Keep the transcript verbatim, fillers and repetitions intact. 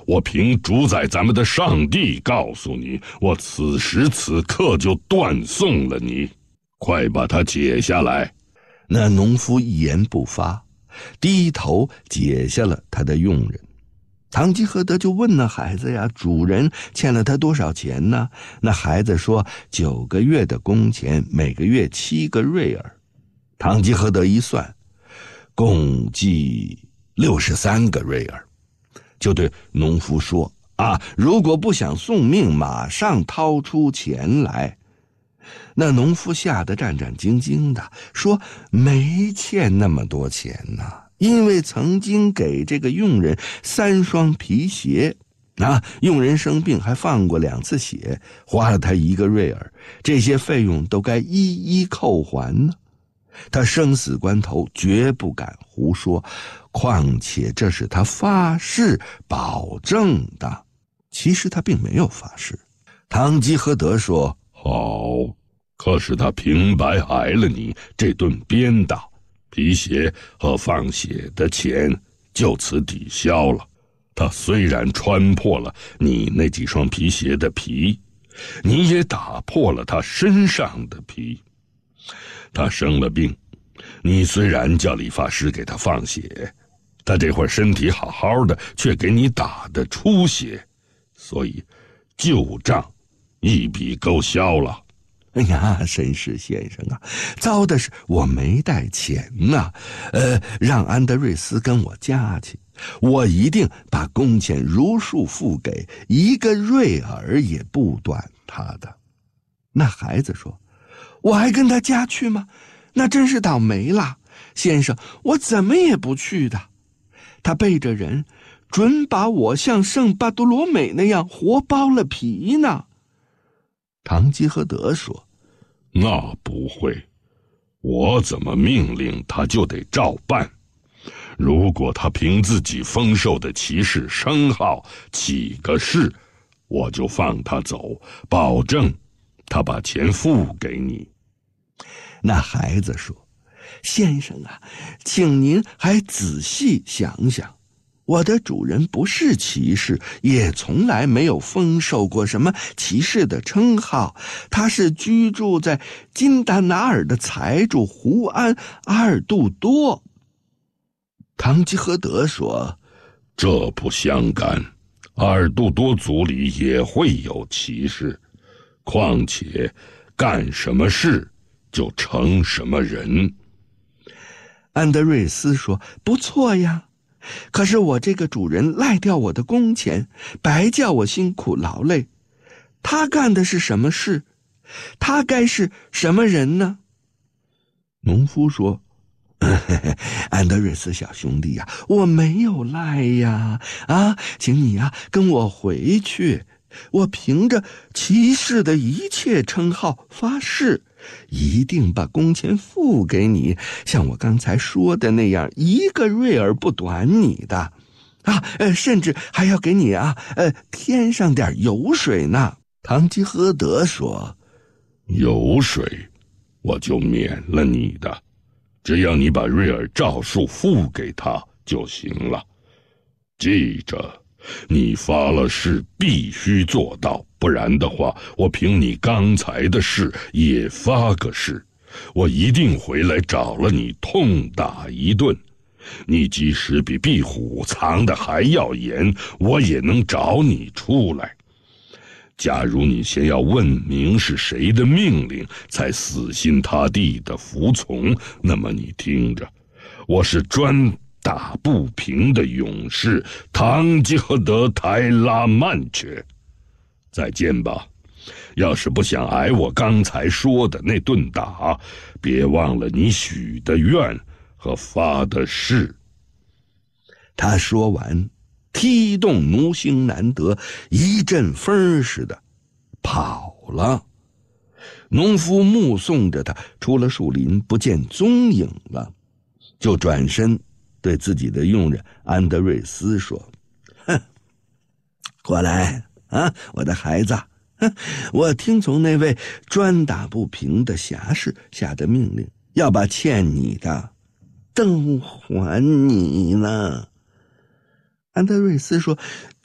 我凭主宰咱们的上帝告诉你，我此时此刻就断送了你，快把它解下来。” 那农夫一言不发，低头解下了他的佣人。堂吉诃德就问那孩子呀，主人欠了他多少钱呢？那孩子说九个月的工钱，每个月七个瑞尔。堂吉诃德一算，共计六十三个瑞尔，就对农夫说啊，如果不想送命，马上掏出钱来。那农夫吓得战战兢兢的说，没欠那么多钱呢，因为曾经给这个佣人三双皮鞋啊，佣人生病还放过两次血，花了他一个瑞尔，这些费用都该一一扣还呢。他生死关头绝不敢胡说，况且这是他发誓保证的。其实他并没有发誓。堂吉诃德说， 好，可是他平白挨了你这顿鞭打，皮鞋和放血的钱就此抵消了。他虽然穿破了你那几双皮鞋的皮，你也打破了他身上的皮。他生了病，你虽然叫理发师给他放血，他这会儿身体好好的，却给你打的出血，所以旧账一笔勾销了。 哎呀，绅士先生啊，糟的是我没带钱呐，呃，让安德瑞斯跟我加去，我一定把工钱如数付给，一个瑞尔也不短他的。那孩子说，我还跟他加去吗？那真是倒霉了，先生，我怎么也不去的。他背着人，准把我像圣巴多罗美那样活剥了皮呢。堂吉诃德说， 那不会，我怎么命令他就得照办。如果他凭自己丰收的骑士声号起个誓，我就放他走，保证他把钱付给你。 那孩子说，先生啊，请您还仔细想想，我的主人不是骑士，也从来没有封授过什么骑士的称号，他是居住在金达拿尔的财主胡安阿尔杜多。堂吉诃德说， 这不相干，阿尔杜多族里也会有骑士，况且干什么事就成什么人。 安德瑞斯说，不错呀，可是我这个主人赖掉我的工钱，白叫我辛苦劳累，他干的是什么事？他该是什么人呢？农夫说，安德瑞斯小兄弟呀，我没有赖呀，啊，请你呀跟我回去，我凭着骑士的一切称号发誓，一定把工钱付给你，像我刚才说的那样，一个瑞尔不短你的啊，呃，甚至还要给你啊，呃，添上点油水呢。堂吉诃德说， 油水我就免了你的，只要你把瑞尔照数付给他就行了。记着，你发了誓必须做到，不然的话，我凭你刚才的事也发个誓，我一定回来找了你痛打一顿。你即使比壁虎藏得还要严，我也能找你出来。假如你先要问明是谁的命令才死心塌地的服从，那么你听着，我是专打不平的勇士堂吉诃德台拉曼却。再见吧，要是不想挨我刚才说的那顿打，别忘了你许的愿和发的誓。 他说完，踢动奴星难得，一阵风似的跑了。农夫目送着他出了树林，不见踪影了，就转身对自己的佣人安德瑞斯说，哼，过来啊，我的孩子，哼，我听从那位专打不平的侠士下的命令，要把欠你的都还你呢。安德瑞斯说，